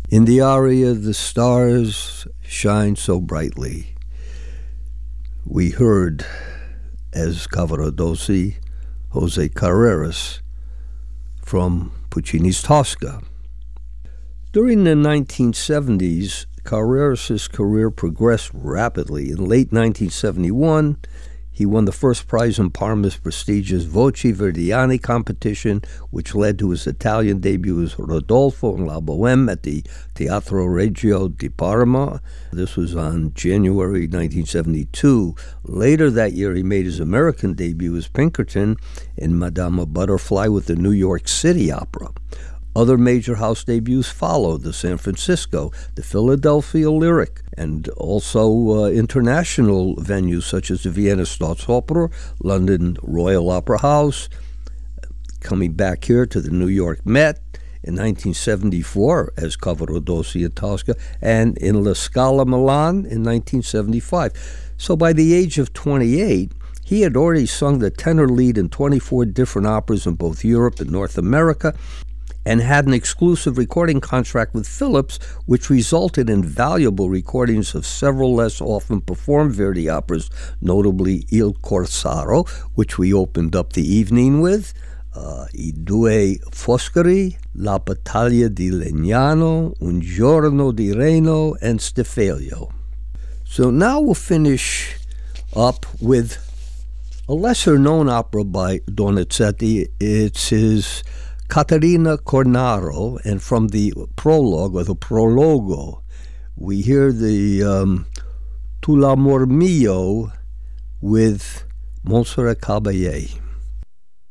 In the aria, "The Stars Shine So Brightly," we heard, as Cavaradossi, Jose Carreras from Puccini's Tosca. During the 1970s, Carreras' career progressed rapidly. In late 1971, he won the first prize in Parma's prestigious Voci Verdiani competition, which led to his Italian debut as Rodolfo in La Bohème at the Teatro Regio di Parma. This was on January 1972. Later that year, he made his American debut as Pinkerton in Madama Butterfly with the New York City Opera. Other major house debuts followed: the San Francisco, the Philadelphia Lyric, and also international venues such as the Vienna Staatsoper, London Royal Opera House, coming back here to the New York Met in 1974 as Cavaradossi and Tosca, and in La Scala Milan in 1975. So by the age of 28, he had already sung the tenor lead in 24 different operas in both Europe and North America, and had an exclusive recording contract with Philips, which resulted in valuable recordings of several less often performed Verdi operas, notably Il Corsaro, which we opened up the evening with, I Due Foscari, La Battaglia di Legnano, Un Giorno di Reno, and Stiffelio. So now we'll finish up with a lesser-known opera by Donizetti. It's his Caterina Cornaro, and from the prologue, or the prologo, we hear the Tu l'amor mio with Montserrat Caballé.